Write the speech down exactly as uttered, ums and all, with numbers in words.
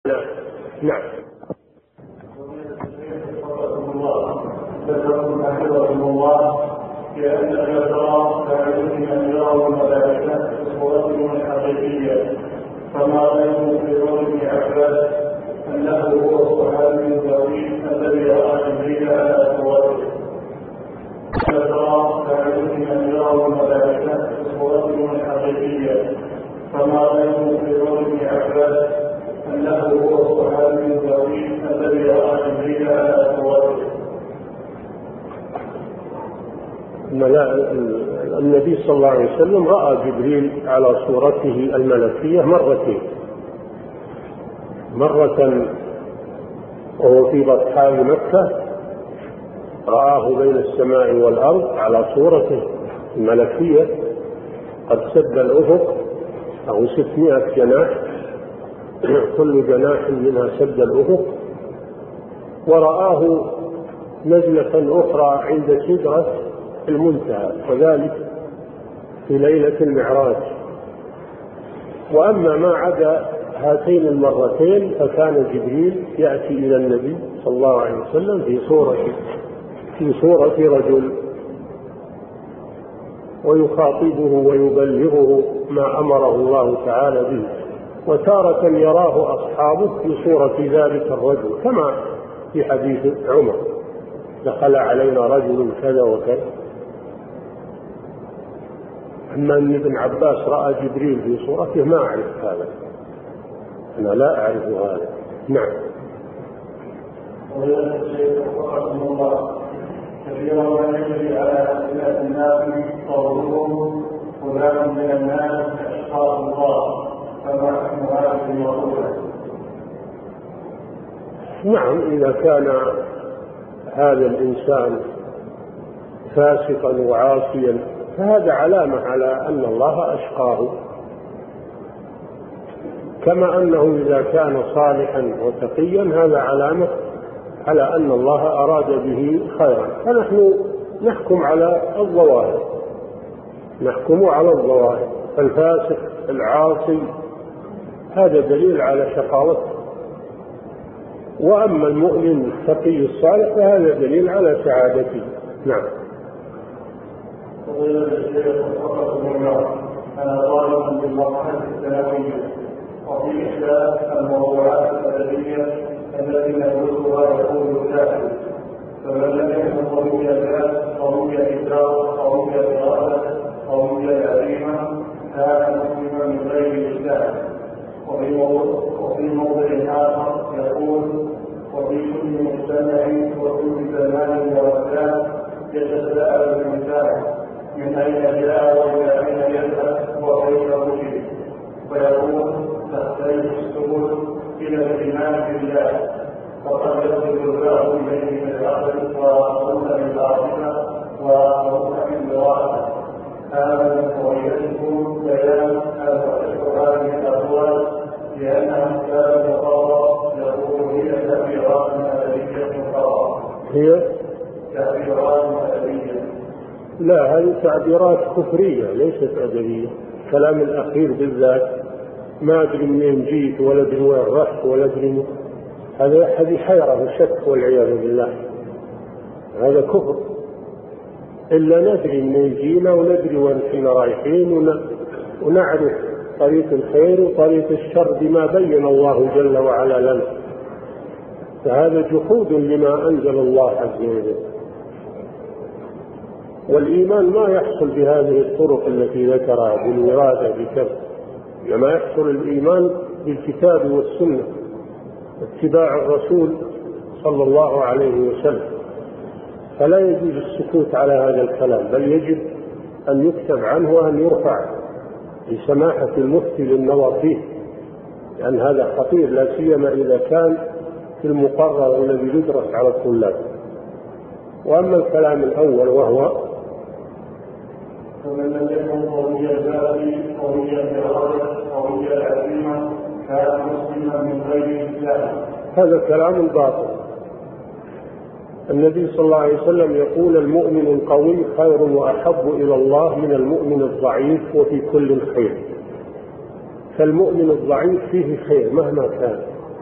نعم. ذكرتم حفظكم الله بأن الأسرار تعلم أن يروا الملائكة بصورتهم الحقيقية، فما بين في رجل عباس أنه هو الصحابي الطويل الذي رأى جبريل على صورته. الأسرار تعلم أن يروا الملائكة بصورتهم الحقيقية، فما بين في رجل عباس أنه هو الصحابي الطويل الذي رأى جبريل على صورته. النبي صلى الله عليه وسلم رأى جبريل على صورته الملكية مرتين، مرة وهو في بطحاء مكة رآه بين السماء والأرض على صورته الملكية قد سد الأفق أو ستمائة جناح، كل جناح منها سد الأفق. ورآه نزلة أخرى عند سدرة المنتهى، وذلك في ليلة المعراج. وأما ما عدا هاتين المرتين فكان جبريل يأتي إلى النبي صلى الله عليه وسلم في صورة في صورة رجل ويخاطبه ويبلغه ما أمره الله تعالى به، وتارة يراه أصحابه في صورة ذلك الرجل كما في حديث عمر: دخل علينا رجل كذا وكذا. أما أن ابن عباس رأى جبريل في صورته ما أعرف هذا، أنا لا أعرف هذا. نعم. كثيرا ما يجري على أسئلة الناس قولهم فلان من الناس أشقاء الله، فما حكم هذه المقولة؟ نعم، إذا كان هذا الإنسان فاسقا وعاصيا فهذا علامة على أن الله أشقاه، كما أنه إذا كان صالحا وتقيا هذا علامة على أن الله أراد به خيرا. فنحن نحكم على الظواهر، نحكم على الظواهر. الفاسق العاصي هذا دليل على شقاوته، وأما المؤمن التقي الصالح فهذا دليل على سعادته. نعم. أنا طالب بالمرحلة الثانوية، وفي إحدى الموضوعات الأدبية التي ندرسها يقول الكاتب: فمن لم يكن قوي ذات قوي إدراك قوي إرادة قوي عزيمة كان مسلما من غير الإسلام. وفي موضع آخر يقول: وفي كل مجتمع وكل زمان ومكان يتساءل الإنسان من أين جاء وإلى أين يذهب وكيف وجد، فيقول: تختلف السبل إلى الإيمان بالله، وقد يصل الباب إليه بالعقل وأقول بالعاطفة وأقول بالوراثة. هذا من قضيتكم بيان هذه الأقوال لأنها كتاب مقرر يقول هي تعبيرات أدبية مقررة. هي تعبيرات أدبية. لا، هذه تعبيرات كفرية ليست أدبية. الكلام الأخير بالذات ما أدري منين جيت ولا أدري وين رحت ولا أدري، هذا هذه حيرة وشك والعياذ بالله، هذا كفر. إلا ندري منين جينا وندري وين كنا رايحين ونعرف طريق الخير وطريق الشر بما بين الله جل وعلا لنا، فهذا جحود لما أنزل الله عز وجل. والإيمان ما يحصل بهذه الطرق التي ذكرها بالوراثة بكذا، لما يحصل الإيمان بالكتاب والسنة اتباع الرسول صلى الله عليه وسلم. فلا يجوز السكوت على هذا الكلام، بل يجب أن يكتب عنه وأن يرفع لسماحة المفتي للنظر فيه، لأن هذا خطير، لا سيما إذا كان في المقرر الذي يدرس على الطلاب. وأما الكلام الأول وهو فمن لم يكن قوي الذات قوي الإرادة قوي العزيمة كان مسلما من غير الإسلام، هذا كلام باطل. النبي صلى الله عليه وسلم يقول: المؤمن القوي خير وأحب إلى الله من المؤمن الضعيف وفي كل خير. فالمؤمن الضعيف فيه خير مهما كان،